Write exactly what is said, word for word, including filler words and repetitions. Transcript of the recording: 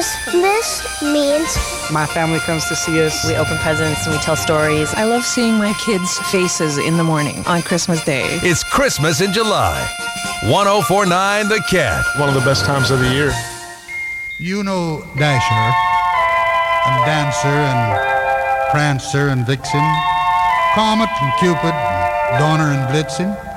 Christmas. This means my family comes to see us. We open presents and we tell stories. I love seeing my kids' faces in the morning on Christmas Day. It's Christmas in July. one oh four point nine The Cat. One of the best times of the year. You know Dasher and Dancer and Prancer and Vixen, Comet and Cupid, Donner and Blitzen.